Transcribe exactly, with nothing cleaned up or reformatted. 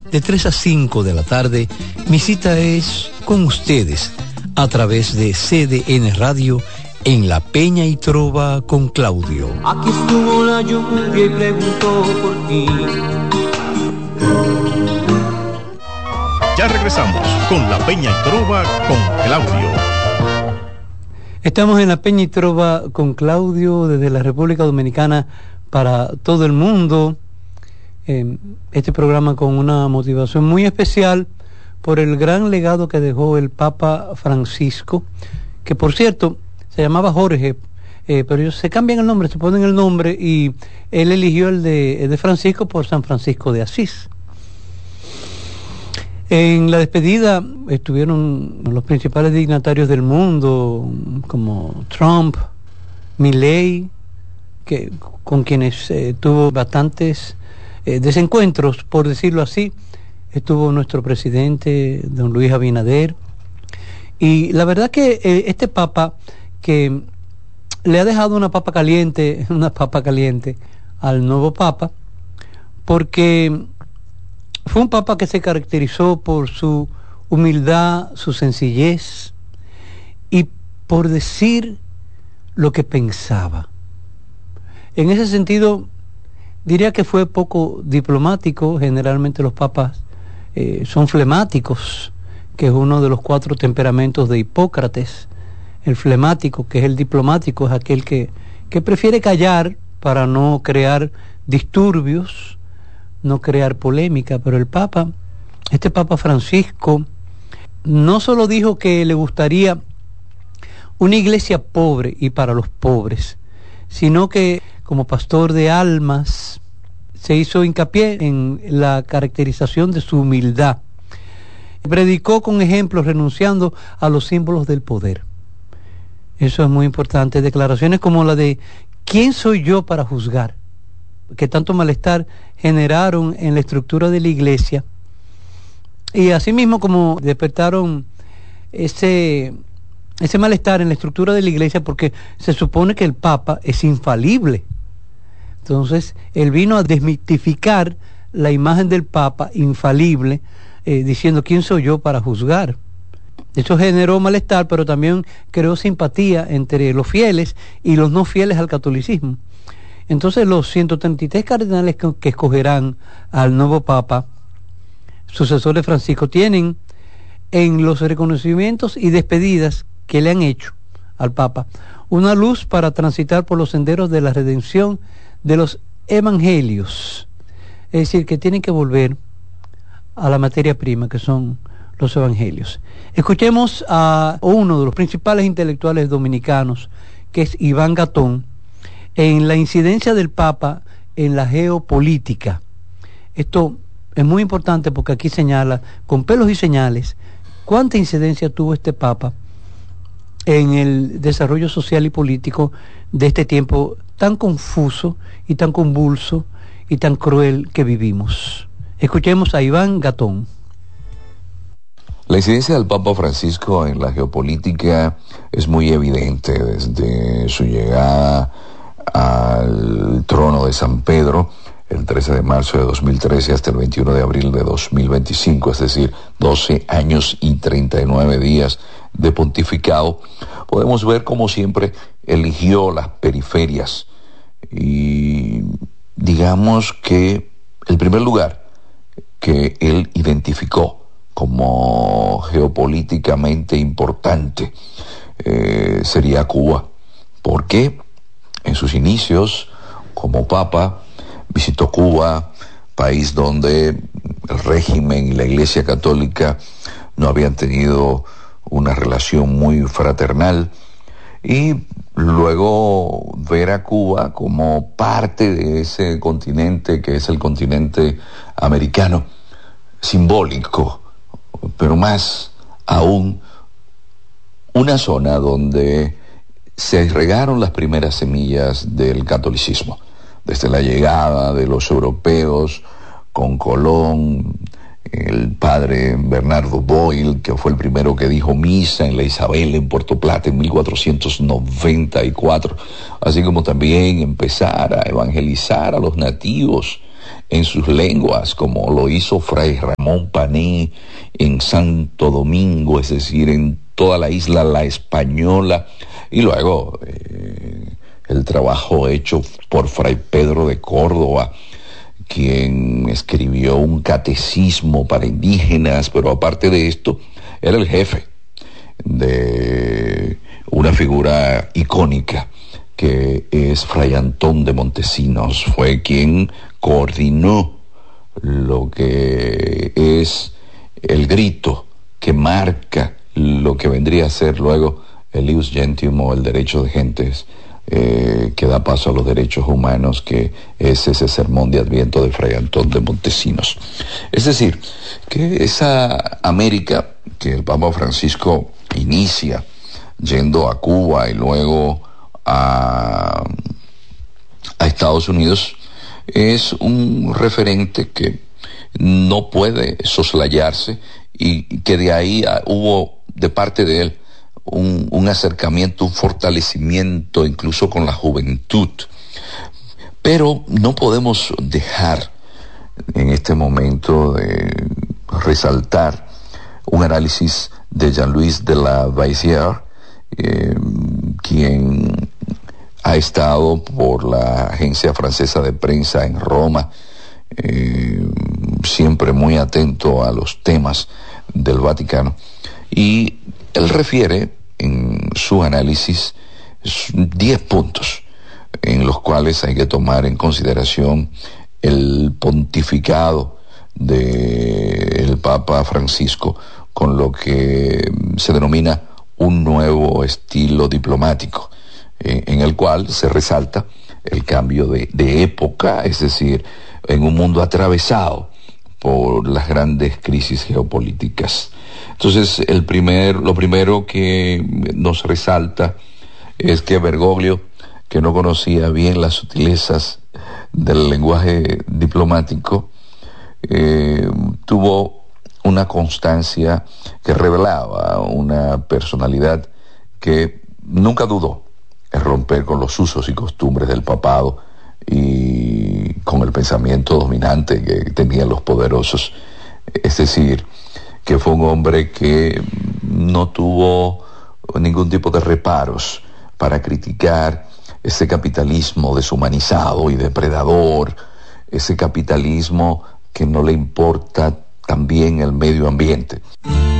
de tres a cinco de la tarde, mi cita es con ustedes a través de C D N Radio en La Peña y Trova con Claudio. Aquí estuvo la lluvia y preguntó por ti. Ya regresamos con La Peña y Trova con Claudio. Estamos en La Peña y Trova con Claudio desde la República Dominicana para todo el mundo. Eh, este programa con una motivación muy especial por el gran legado que dejó el Papa Francisco, que por cierto se llamaba Jorge, eh, pero ellos se cambian el nombre, se ponen el nombre y él eligió el de, el de Francisco por San Francisco de Asís. En la despedida estuvieron los principales dignatarios del mundo, como Trump, Milei, que, con quienes eh, tuvo bastantes eh, desencuentros, por decirlo así. Estuvo nuestro presidente, don Luis Abinader. Y la verdad que eh, este papa, que le ha dejado una papa caliente, una papa caliente al nuevo papa, porque fue un papa que se caracterizó por su humildad, su sencillez y por decir lo que pensaba. En ese sentido, diría que fue poco diplomático. Generalmente los papas eh, son flemáticos, que es uno de los cuatro temperamentos de Hipócrates. El flemático, que es el diplomático, es aquel que, que prefiere callar para no crear disturbios, no crear polémica. Pero el Papa, este Papa Francisco, no solo dijo que le gustaría una iglesia pobre y para los pobres, sino que como pastor de almas se hizo hincapié en la caracterización de su humildad. Predicó con ejemplos, renunciando a los símbolos del poder. Eso es muy importante. Declaraciones como la de ¿quién soy yo para juzgar?, que tanto malestar generaron en la estructura de la iglesia, y asimismo como despertaron ese, ese malestar en la estructura de la iglesia, porque se supone que el Papa es infalible. Entonces él vino a desmitificar la imagen del Papa infalible, eh, diciendo ¿quién soy yo para juzgar? Eso generó malestar, pero también creó simpatía entre los fieles y los no fieles al catolicismo. Entonces los ciento treinta y tres cardenales que, que escogerán al nuevo Papa, sucesor de Francisco, tienen en los reconocimientos y despedidas que le han hecho al Papa una luz para transitar por los senderos de la redención de los evangelios. Es decir, que tienen que volver a la materia prima, que son los evangelios. Escuchemos a uno de los principales intelectuales dominicanos, que es Iván Gatón, en la incidencia del Papa en la geopolítica. Esto es muy importante porque aquí señala, con pelos y señales, cuánta incidencia tuvo este Papa en el desarrollo social y político de este tiempo tan confuso y tan convulso y tan cruel que vivimos. Escuchemos a Iván Gatón. La incidencia del Papa Francisco en la geopolítica es muy evidente desde su llegada al trono de San Pedro el trece de marzo de dos mil trece hasta el veintiuno de abril de dos mil veinticinco, es decir, doce años y treinta y nueve días de pontificado. Podemos ver cómo siempre eligió las periferias y digamos que el primer lugar que él identificó como geopolíticamente importante eh, sería Cuba. ¿Por qué? En sus inicios como Papa visitó Cuba, país donde el régimen y la Iglesia Católica no habían tenido una relación muy fraternal, y luego ver a Cuba como parte de ese continente que es el continente americano, simbólico, pero más aún una zona donde se regaron las primeras semillas del catolicismo, desde la llegada de los europeos con Colón, el padre Bernardo Boyle, que fue el primero que dijo misa en la Isabel en Puerto Plata en mil cuatrocientos noventa y cuatro, así como también empezar a evangelizar a los nativos en sus lenguas, como lo hizo Fray Ramón Pané en Santo Domingo, es decir, en toda la isla La Española, y luego eh, el trabajo hecho por Fray Pedro de Córdoba, quien escribió un catecismo para indígenas, pero aparte de esto, era el jefe de una figura icónica que es Fray Antón de Montesinos. Fue quien coordinó lo que es el grito que marca lo que vendría a ser luego el ius gentium, o el derecho de gentes, eh, que da paso a los derechos humanos, que es ese sermón de Adviento de Fray Antón de Montesinos. Es decir, que esa América que el Papa Francisco inicia yendo a Cuba y luego a, a Estados Unidos, es un referente que no puede soslayarse, y que de ahí a, hubo de parte de él un, un acercamiento, un fortalecimiento incluso con la juventud. Pero no podemos dejar en este momento de resaltar un análisis de Jean-Louis de la Vallière, eh, quien ha estado por la agencia francesa de prensa en Roma, eh, siempre muy atento a los temas del Vaticano, y él refiere en su análisis diez puntos en los cuales hay que tomar en consideración el pontificado del Papa Francisco, con lo que se denomina un nuevo estilo diplomático, eh, en el cual se resalta el cambio de, de época, es decir, en un mundo atravesado por las grandes crisis geopolíticas. Entonces, el primer, lo primero que nos resalta es que Bergoglio, que no conocía bien las sutilezas del lenguaje diplomático, eh, tuvo una constancia que revelaba una personalidad que nunca dudó en romper con los usos y costumbres del papado y con el pensamiento dominante que tenían los poderosos. Es decir, que fue un hombre que no tuvo ningún tipo de reparos para criticar ese capitalismo deshumanizado y depredador, ese capitalismo que no le importa también el medio ambiente.